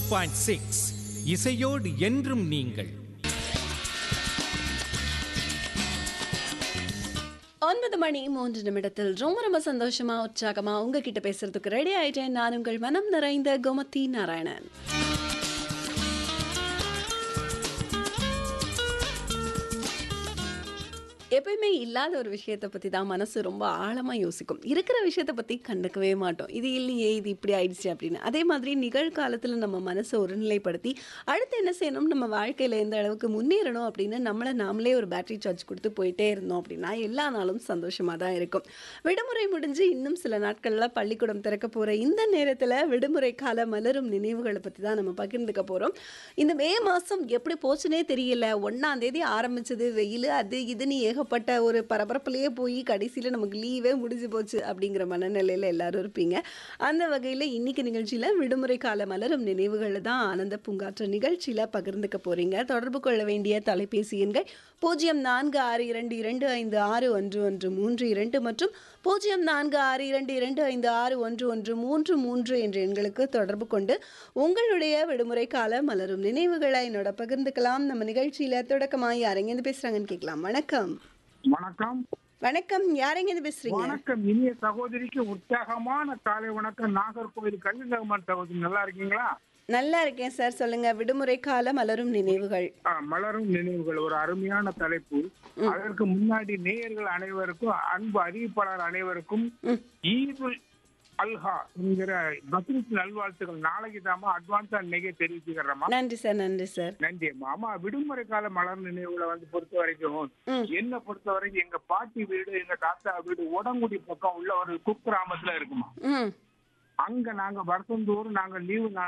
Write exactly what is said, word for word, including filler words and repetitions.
Point six இசையோடு என்றும் நீங்கள். ஒன்பது மணி மூன்று நிமிடத்தில் ரொம்ப ரொம்ப சந்தோஷமா உற்சாகமா உங்ககிட்ட பேசுறதுக்கு ரெடி ஆயிட்டேன். நான் உங்கள் மனம் நிறைந்த கோமதி நாராயணன். எப்பயுமே இல்லாத ஒரு விஷயத்தை பற்றி தான் மனசு ரொம்ப ஆழமாக யோசிக்கும். இருக்கிற விஷயத்தை பற்றி கண்டுக்கவே மாட்டோம். இது இல்லையே, இது இப்படி ஆயிடுச்சு அப்படின்னு. அதே மாதிரி நிகழ்காலத்தில் நம்ம மனசை ஒருநிலைப்படுத்தி அடுத்து என்ன செய்யணும், நம்ம வாழ்க்கையில் எந்த அளவுக்கு முன்னேறணும் அப்படின்னு நம்மளை நாமளே ஒரு பேட்டரி சார்ஜ் கொடுத்து போயிட்டே இருந்தோம் அப்படின்னா எல்லா நாளும் சந்தோஷமாக தான் இருக்கும். விடுமுறை முடிஞ்சு இன்னும் சில நாட்களில் பள்ளிக்கூடம் திறக்க போகிற இந்த நேரத்தில் விடுமுறை கால மலரும் நினைவுகளை பற்றி தான் நம்ம பகிர்ந்துக்க போகிறோம். இந்த மே மாதம் எப்படி போச்சுனே தெரியல. ஒன்றாம் தேதி ஆரம்பிச்சது வெயில், அது இதுன்னு ஏகப்பட்ட ஒரு பரபரப்புலேயே போய் கடைசியில் நமக்கு லீவே முடிஞ்சு போச்சு அப்படிங்கிற மனநிலையில் எல்லாரும் இருப்பீங்க. அந்த வகையில் இன்னைக்கு நிகழ்ச்சியில் விடுமுறை கால மலரும் நினைவுகளை தான் ஆனந்த பூங்காற்று நிகழ்ச்சியில் பகிர்ந்துக்க போகிறீங்க. தொடர்பு கொள்ள வேண்டிய தொலைபேசி எண்கள் பூஜ்ஜியம் நான்கு ஆறு இரண்டு இரண்டு ஐந்து ஆறு ஒன்று ஒன்று மூன்று இரண்டு மற்றும் பூஜ்ஜியம் நான்கு ஆறு இரண்டு இரண்டு ஐந்து ஆறு ஒன்று ஒன்று மூன்று மூன்று என்ற எண்களுக்கு தொடர்பு கொண்டு உங்களுடைய விடுமுறை கால மலரும் நினைவுகளை என்னோட பகிர்ந்துக்கலாம். நம்ம நிகழ்ச்சியில் தொடக்கமாக யாரெங்கேருந்து பேசுகிறாங்கன்னு கேட்கலாம். வணக்கம். வணக்கம். வணக்கம். யாரெங்கேருந்து பேசுறீங்க? வணக்கம். இனிய சகோதரிக்கு உற்சாகமான காலை வணக்கம். நாகர்கோவில் கலிங்ககுமார் சகோதரி, நல்லா இருக்கீங்களா? நல்லா இருக்கேன் சார். சொல்லுங்க. விடுமுறை கால மலரும் நினைவுகள். ஆ, மலரும் நினைவுகள் ஒரு அருமையான தலைப்பு. அதற்கு முன்னாடி நேயர்கள் அனைவருக்கும், அன்பு அறிவிப்பாளர் அனைவருக்கும் ஈதுல் அல்ஹா என்கிற பக்ரீத் நல்வாழ்த்துக்கள். நாளைக்கு தாமா அட்வான்ஸா இன்னைக்கே தெரிவிச்சுக்கிறோமா. நன்றி சார். நன்றி சார். நன்றி அம்மா. ஆமா, விடுமுறை கால மலர் நினைவுகளை வந்து பொறுத்த வரைக்கும் என்ன பொறுத்த வரைக்கும் எங்க பாட்டி வீடு, எங்க தாத்தா வீடு உடங்குடி பக்கம் உள்ள ஒரு குக்கிராமத்துல இருக்குமா. ம் அங்க நாங்க வருஷந்தோறும் நாங்க லீவு